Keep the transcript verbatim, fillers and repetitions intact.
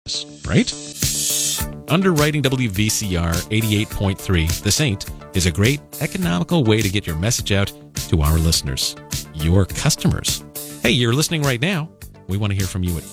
right? Underwriting W V C R eighty-eight point three, The Saint, is a great economical way to get your message out to our listeners, your customers. Hey, you're listening right now. We want to hear from you at